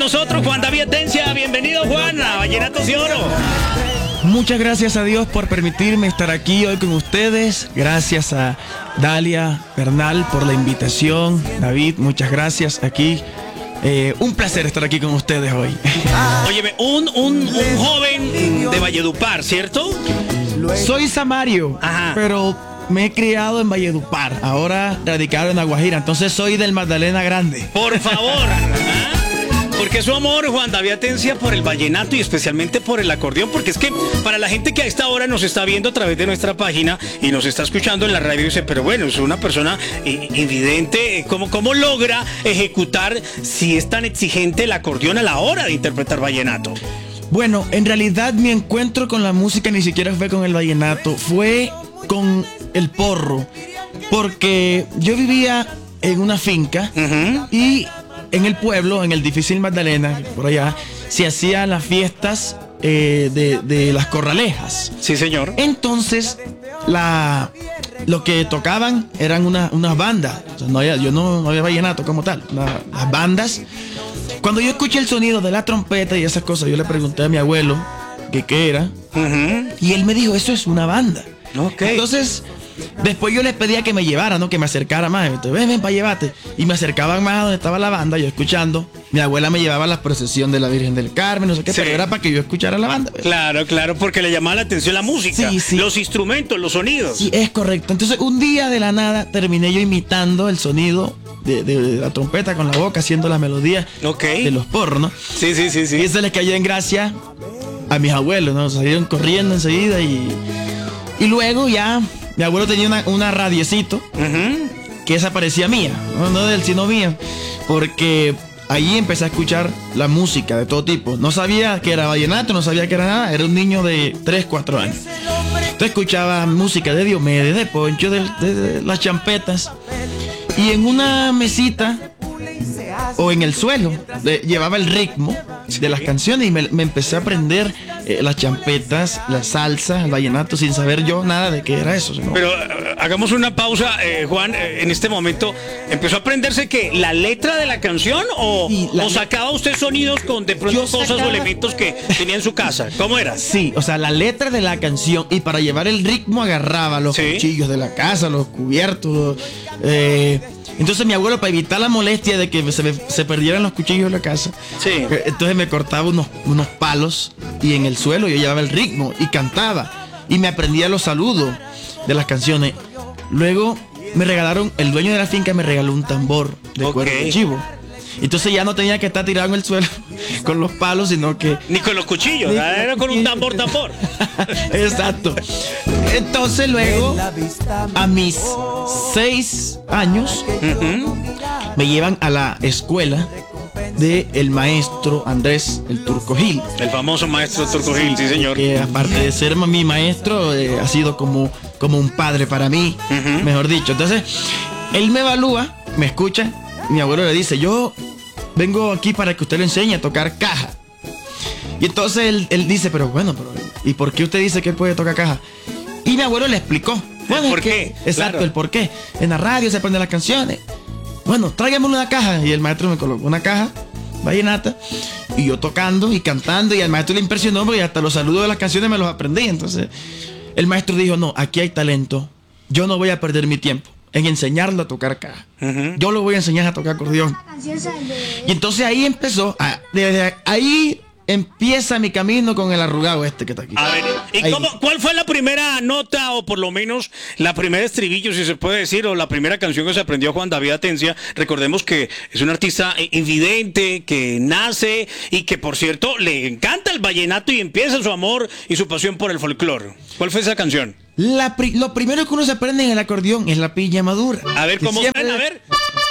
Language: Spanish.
nosotros Juan David Atencia. Bienvenido, Juan, a Vallenatos y Oro. Muchas gracias a Dios por permitirme estar aquí hoy con ustedes. Gracias a Dalia Bernal por la invitación. David, muchas gracias aquí. Un placer estar aquí con ustedes hoy. Óyeme, un joven de Valledupar, ¿cierto? Soy samario, pero me he criado en Valledupar. Ahora radicado en La Guajira. Entonces soy del Magdalena Grande. Por favor. Porque su amor, Juan David Atencia, por el vallenato y especialmente por el acordeón, porque es que para la gente que a esta hora nos está viendo a través de nuestra página y nos está escuchando en la radio, dice, pero bueno, es una persona invidente, ¿cómo logra ejecutar si es tan exigente el acordeón a la hora de interpretar vallenato? Bueno, en realidad mi encuentro con la música ni siquiera fue con el vallenato, fue con el porro, porque yo vivía en una finca y en el pueblo, en el difícil Magdalena, por allá, se hacían las fiestas de las corralejas. Sí, señor. Entonces, lo que tocaban eran unas bandas. O sea, no había vallenato como tal. Las bandas. Cuando yo escuché el sonido de la trompeta y esas cosas, yo le pregunté a mi abuelo qué era. Y él me dijo, eso es una banda. Okay. Entonces, después yo les pedía que me llevara, ¿no? Que me acercara más. Entonces, ven para llevarte. Y me acercaban más a donde estaba la banda, yo escuchando. Mi abuela me llevaba a la procesión de la Virgen del Carmen, no sé qué, pero era para que yo escuchara la banda. Claro, porque le llamaba la atención la música, sí. Los instrumentos, los sonidos. Sí, es correcto. Entonces, un día de la nada terminé yo imitando el sonido de la trompeta con la boca, haciendo la melodía de los porros, ¿no? Sí. Y eso les cayó en gracia a mis abuelos, ¿no? Salieron corriendo enseguida y luego ya mi abuelo tenía una radiecito que esa parecía mía, no de él, sino mía, porque ahí empecé a escuchar la música de todo tipo. No sabía que era vallenato, no sabía que era nada, era un niño de 3, 4 años. Entonces escuchaba música de Diomedes, de Poncho, de las champetas, y en una mesita o en el suelo llevaba el ritmo de las canciones y me empecé a aprender las champetas, la salsa, el vallenato, sin saber yo nada de qué era eso. ¿No? Pero hagamos una pausa, Juan, en este momento. ¿Empezó a aprenderse que la letra de la canción o sacaba usted sonidos con de pronto cosas o elementos que tenía en su casa? ¿Cómo era? Sí, o sea, la letra de la canción, y para llevar el ritmo agarraba los cuchillos de la casa, los cubiertos. Entonces mi abuelo, para evitar la molestia de que se perdieran los cuchillos de la casa, entonces me cortaba unos palos y en el suelo yo llevaba el ritmo y cantaba y me aprendía los saludos de las canciones. Luego me regalaron, el dueño de la finca me regaló un tambor de cuero de chivo. Entonces ya no tenía que estar tirado en el suelo con los palos, sino que... Ni con los cuchillos, era con un tambor. Exacto. Entonces luego, a mis 6 años, me llevan a la escuela del maestro Andrés el Turco Gil. El famoso maestro Turco Gil, sí señor. Que aparte de ser mi maestro, ha sido como un padre para mí, mejor dicho. Entonces, él me evalúa, me escucha. Mi abuelo le dice, yo vengo aquí para que usted le enseñe a tocar caja. Y entonces él dice, pero ¿y por qué usted dice que él puede tocar caja? Y mi abuelo le explicó. Bueno, ¿por qué? Exacto, el por qué. En la radio se aprenden las canciones. Bueno, tráigame una caja. Y el maestro me colocó una caja vallenata y yo tocando y cantando, y al maestro le impresionó porque hasta los saludos de las canciones me los aprendí. Entonces el maestro dijo, no, aquí hay talento, yo no voy a perder mi tiempo en enseñarlo a tocar caja. Yo lo voy a enseñar a tocar acordeón. Y entonces ahí empezó, desde ahí empieza mi camino con el arrugado que está aquí. A ver, ¿y cuál fue la primera nota, o por lo menos la primera estribillo, si se puede decir, o la primera canción que se aprendió Juan David Atencia? Recordemos que es un artista invidente, que nace y que, por cierto, le encanta el vallenato y empieza su amor y su pasión por el folclore. ¿Cuál fue esa canción? Lo primero que uno se aprende en el acordeón es la piña madura. A ver, ¿cómo suena? A ver.